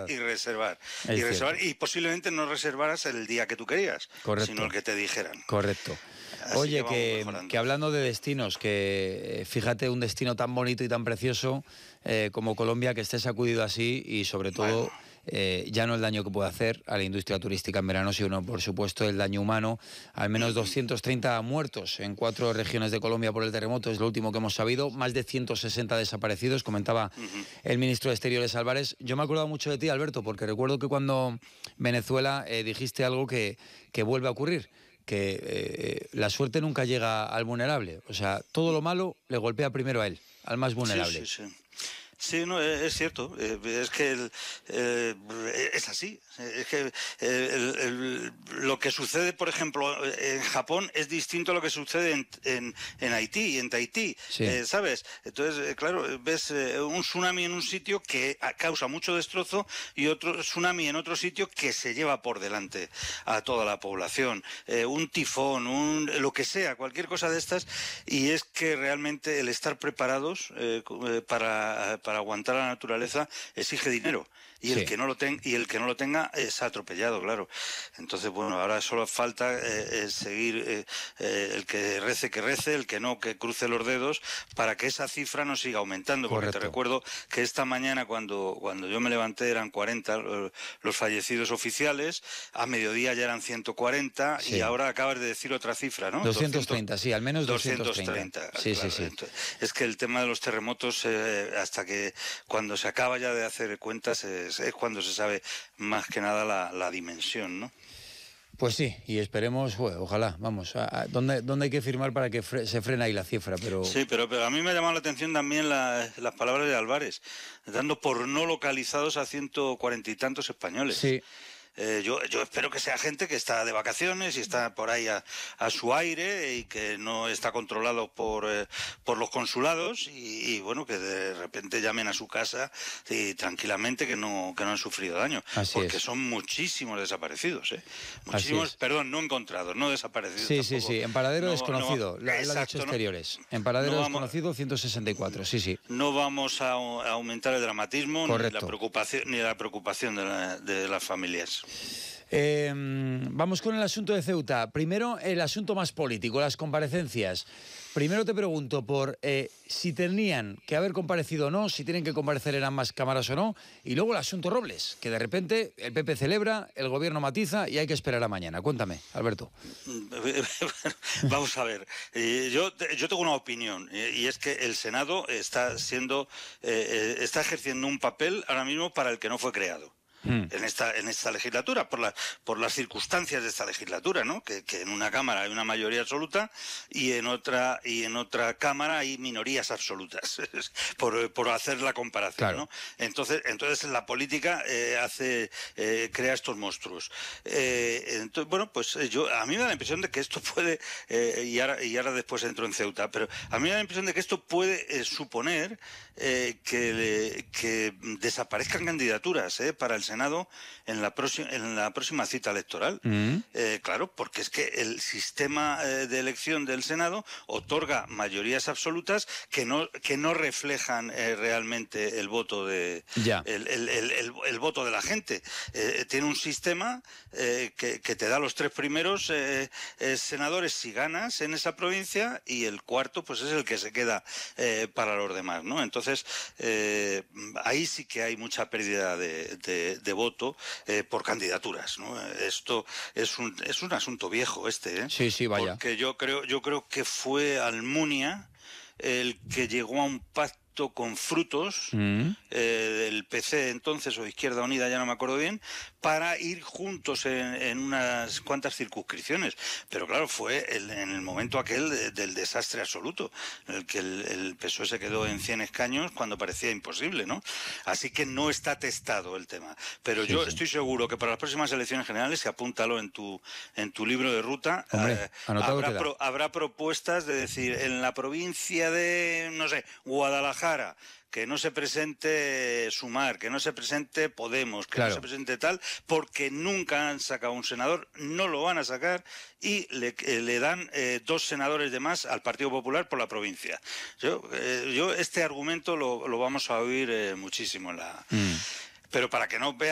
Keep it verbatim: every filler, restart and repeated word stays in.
verdad. y reservar. Es y reservar cierto. y posiblemente no reservaras el día que tú querías, Correcto. sino el que te dijeran. Correcto. Así Oye, que, que, que hablando de destinos, que eh, fíjate un destino tan bonito y tan precioso eh, como Colombia, que esté sacudido así y sobre todo... Bueno. Eh, ya no el daño que puede hacer a la industria turística en verano, sino por supuesto el daño humano. Al menos uh-huh. doscientos treinta muertos en cuatro regiones de Colombia por el terremoto, es lo último que hemos sabido. Más de ciento sesenta desaparecidos, comentaba uh-huh. el ministro de Exteriores Álvarez. Yo me he acordado mucho de ti, Alberto, porque recuerdo que cuando Venezuela eh, dijiste algo que, que vuelve a ocurrir, que eh, la suerte nunca llega al vulnerable. O sea, todo lo malo le golpea primero a él, al más vulnerable. Sí, sí, sí. Sí, no, es cierto, es que el, eh, es así, es que el, el, lo que sucede, por ejemplo, en Japón es distinto a lo que sucede en, en, en Haití y en Tahití, sí. eh, ¿sabes? Entonces, claro, ves un tsunami en un sitio que causa mucho destrozo y otro tsunami en otro sitio que se lleva por delante a toda la población, eh, un tifón, un lo que sea, cualquier cosa de estas, y es que realmente el estar preparados eh, para, para aguantar a la naturaleza exige dinero y sí. el que no lo ten, y el que no lo tenga es atropellado, claro. Entonces, bueno, ahora solo falta eh, seguir eh, eh, el que rece que rece, el que no que cruce los dedos para que esa cifra no siga aumentando. Correcto. Porque te recuerdo que esta mañana cuando cuando yo me levanté eran cuarenta los fallecidos oficiales, a mediodía ya eran ciento cuarenta sí. y ahora acabas de decir otra cifra, ¿no? doscientos treinta, sí, al menos doscientos treinta. doscientos treinta, sí, claro. sí, sí. Entonces, es que el tema de los terremotos eh, hasta que cuando se acaba ya de hacer cuentas es, es cuando se sabe más que nada la, la dimensión, ¿no? Pues sí, y esperemos, bueno, ojalá, vamos, a, a, ¿dónde, ¿dónde hay que firmar para que fre, se frene ahí la cifra? Pero sí, pero, pero a mí me ha llamado la atención también la, las palabras de Álvarez, dando por no localizados a ciento cuarenta y tantos españoles. Sí. Eh, yo, yo espero que sea gente que está de vacaciones y está por ahí a, a su aire y que no está controlado por, eh, por los consulados y, y bueno, que de repente llamen a su casa y tranquilamente que no, que no han sufrido daño. Así porque es. son muchísimos desaparecidos, ¿eh? Muchísimos, perdón, no encontrados, no desaparecidos. Sí, tampoco. sí, sí, en paradero no, desconocido, no, la, exacto, la de hecho no, exteriores. En paradero no vamos, desconocido, ciento sesenta y cuatro, sí, sí. No vamos a, a aumentar el dramatismo ni la preocupación, ni la preocupación de, la, de las familias. Eh, vamos con el asunto de Ceuta. Primero, el asunto más político, las comparecencias. Primero te pregunto por eh, si tenían que haber comparecido o no, si tienen que comparecer en ambas cámaras o no, y luego el asunto Robles, que de repente el P P celebra, el gobierno matiza y hay que esperar a mañana. Cuéntame, Alberto. Vamos a ver, eh, yo, yo tengo una opinión, eh, y es que el Senado está siendo, eh, está ejerciendo un papel ahora mismo para el que no fue creado. Hmm. En esta en esta legislatura, por la, por las circunstancias de esta legislatura, ¿no? Que, que en una cámara hay una mayoría absoluta y en otra y en otra cámara hay minorías absolutas, por, por hacer la comparación, claro. ¿no? Entonces entonces la política eh, hace eh, crea estos monstruos. Eh, entonces, bueno, pues yo a mí me da la impresión de que esto puede eh, y ahora y ahora después entro en Ceuta, pero a mí me da la impresión de que esto puede eh, suponer eh, que que desaparezcan candidaturas eh, para el Senado en la próxima en la próxima cita electoral. Mm. Eh, claro, porque es que el sistema eh, de elección del Senado otorga mayorías absolutas que no que no reflejan eh, realmente el voto de ya. el, el, el, el, el voto de la gente. Eh, tiene un sistema eh, que, que te da los tres primeros eh, eh, senadores si ganas en esa provincia y el cuarto pues es el que se queda eh, para los demás, ¿no? Entonces eh, ahí sí que hay mucha pérdida de, de de voto eh, por candidaturas, ¿no? Esto es un es un asunto viejo este, ¿eh? Sí, sí, vaya. Porque yo creo yo creo que fue Almunia el que llegó a un pacto con Frutos, mm. eh, del P C entonces, o Izquierda Unida, ya no me acuerdo bien, para ir juntos en, en unas cuantas circunscripciones. Pero claro, fue el, en el momento aquel de, del desastre absoluto, en el que el, el P S O E se quedó en cien escaños cuando parecía imposible, ¿no? Así que no está testado el tema. Pero sí, yo sí. estoy seguro que para las próximas elecciones generales, y apúntalo en tu, en tu libro de ruta, Hombre, eh, habrá, pro, habrá propuestas de decir, en la provincia de, no sé, Guadalajara, que no se presente Sumar, que no se presente Podemos, que claro. no se presente tal, porque nunca han sacado un senador, no lo van a sacar y le, le dan eh, dos senadores de más al Partido Popular por la provincia. Yo, eh, yo este argumento lo, lo vamos a oír eh, muchísimo en la... Mm. Pero para que no vean